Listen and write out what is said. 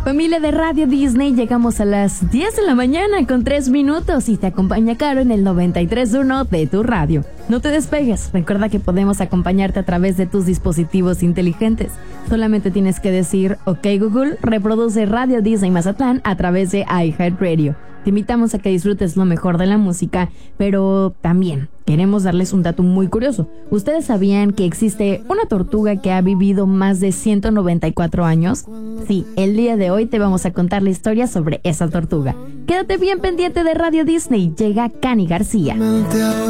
Familia de Radio Disney, llegamos a las 10 de la mañana con 3 minutos y te acompaña Caro en el 93.1 de tu radio. No te despegues, recuerda que podemos acompañarte a través de tus dispositivos inteligentes. Solamente tienes que decir, ok Google, reproduce Radio Disney Mazatlán a través de iHeartRadio. Te invitamos a que disfrutes lo mejor de la música, pero también queremos darles un dato muy curioso. ¿Ustedes sabían que existe una tortuga que ha vivido más de 194 años? Sí, el día de hoy te vamos a contar la historia sobre esa tortuga. Quédate bien pendiente de Radio Disney, llega Cani García.